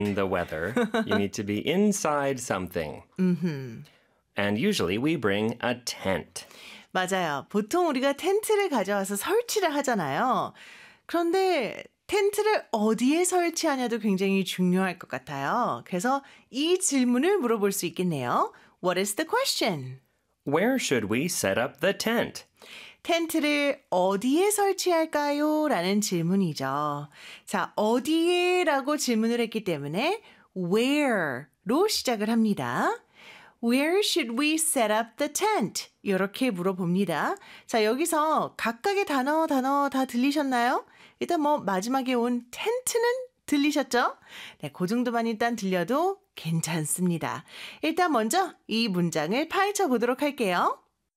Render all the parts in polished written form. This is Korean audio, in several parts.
the weather. You need to be inside something. And usually we bring a tent. 맞아요. 보통 우리가 텐트를 가져와서 설치를 하잖아요. 그런데 텐트를 어디에 설치하냐도 굉장히 중요할 것 같아요. 그래서 이 질문을 물어볼 수 있겠네요. What is the question? Where should we set up the tent? 텐트를 어디에 설치할까요? 라는 질문이죠. 자, 어디에 라고 질문을 했기 때문에 where로 시작을 합니다. Where should we set up the tent? 이렇게 물어봅니다. 자, 여기서 각각의 단어 다 들리셨나요? 일단 마지막에 온 텐트는 들리셨죠? 네, 그 정도만 일단 들려도 괜찮습니다. 일단 먼저 이 문장을 파헤쳐 보도록 할게요.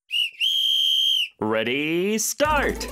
Ready, start!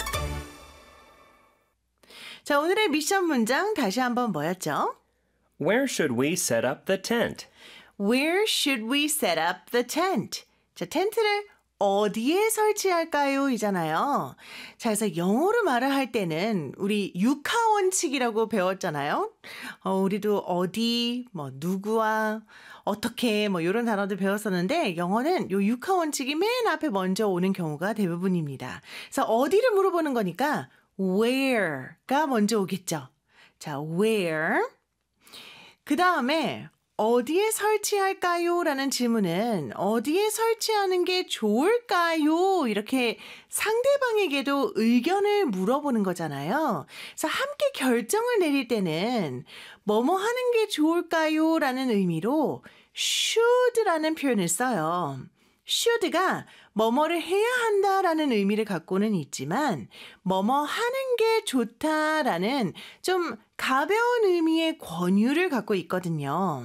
자, 오늘의 미션 문장 다시 한번 뭐였죠? Where should we set up the tent? Where should we set up the tent? 자, 텐트를 어디에 설치할까요? 이잖아요. 자, 그래서 영어로 말을 할 때는 우리 육하원칙이라고 배웠잖아요. 우리도 어디, 누구와, 어떻게, 이런 단어들 배웠었는데 영어는 요 육하원칙이 맨 앞에 먼저 오는 경우가 대부분입니다. 그래서 어디를 물어보는 거니까 where가 먼저 오겠죠. 자, where. 그 다음에 어디에 설치할까요? 라는 질문은 어디에 설치하는 게 좋을까요? 이렇게 상대방에게도 의견을 물어보는 거잖아요. 그래서 함께 결정을 내릴 때는 뭐뭐 하는 게 좋을까요? 라는 의미로 should라는 표현을 써요. should가 뭐뭐를 해야 한다라는 의미를 갖고는 있지만 뭐뭐 하는 게 좋다라는 좀 가벼운 의미의 권유를 갖고 있거든요.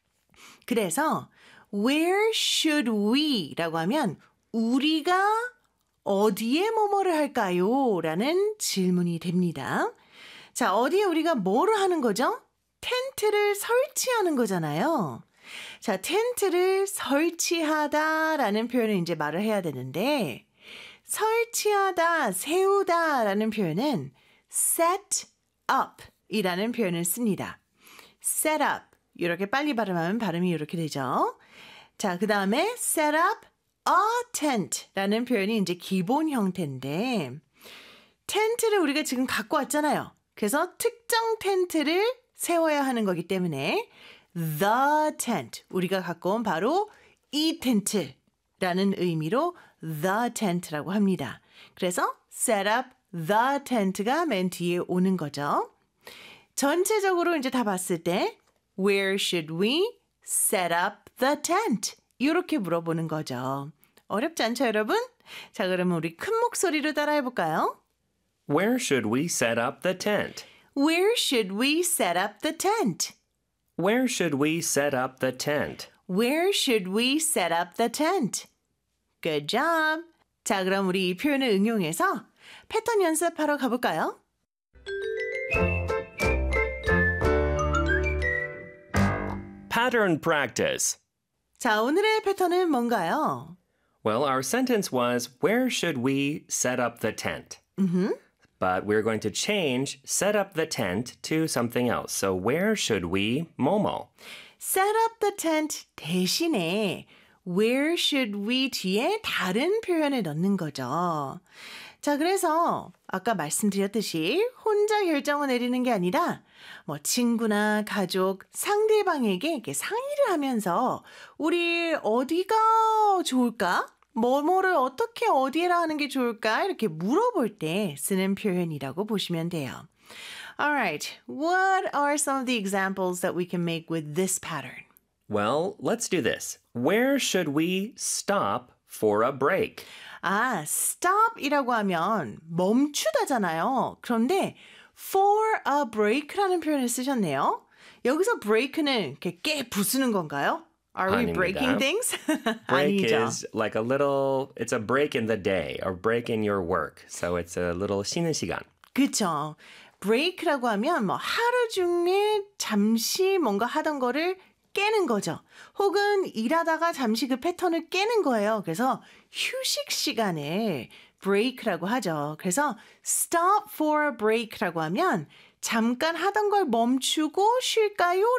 그래서 where should we 라고 하면 우리가 어디에 뭐뭐를 할까요? 라는 질문이 됩니다. 자, 어디에 우리가 뭐를 하는 거죠? 텐트를 설치하는 거잖아요. 자, 텐트를 설치하다 라는 표현을 이제 말을 해야 되는데 설치하다, 세우다 라는 표현은 set up 이라는 표현을 씁니다. set up 이렇게 빨리 발음하면 발음이 이렇게 되죠. 자, 그 다음에 set up a tent 라는 표현이 이제 기본 형태인데 텐트를 우리가 지금 갖고 왔잖아요. 그래서 특정 텐트를 세워야 하는 거기 때문에 the tent 우리가 갖고 온 바로 이 텐트라는 의미로 the tent라고 합니다. 그래서 set up the tent가 맨 뒤에 오는 거죠. 전체적으로 이제 다 봤을 때 Where should we set up the tent? 이렇게 물어보는 거죠. 어렵지 않죠, 여러분? 자, 그러면 우리 큰 목소리로 따라해 볼까요? Where should we set up the tent? Where should we set up the tent? Where should we set up the tent? Where should we set up the tent? Good job. 자, 그럼 우리 이 표현을 응용해서 패턴 연습하러 가볼까요? Pattern practice. 자, 오늘의 패턴은 뭔가요? Well, our sentence was, where should we set up the tent? But we're going to change set up the tent to something else. So where should we 뭐뭐? Set up the tent 대신에 where should we 뒤에 다른 표현을 넣는 거죠. 자, 그래서 아까 말씀드렸듯이 혼자 결정을 내리는 게 아니라 친구나 가족, 상대방에게 이렇게 상의를 하면서 우리 어디가 좋을까? 뭐뭐를 어떻게 어디에라 하는 게 좋을까? 이렇게 물어볼 때 쓰는 표현이라고 보시면 돼요. Alright, what are some of the examples that we can make with this pattern? Well, let's do this. Where should we stop for a break? stop이라고 하면 멈추다잖아요. 그런데 for a break라는 표현을 쓰셨네요. 여기서 break는 이렇게 깨 부수는 건가요? Are we 아닙니다. breaking things? Break 아니죠. is like it's a break in the day or break in your work. So it's a little 쉬는 시간. 그렇죠. break라고 하면 하루 중에 잠시 뭔가 하던 거를 깨는 거죠. 혹은 일하다가 잠시 그 패턴을 깨는 거예요. 그래서 휴식 시간을 break라고 하죠. 그래서 stop for a break라고 하면 잠깐 하던 걸 멈추고 쉴까요?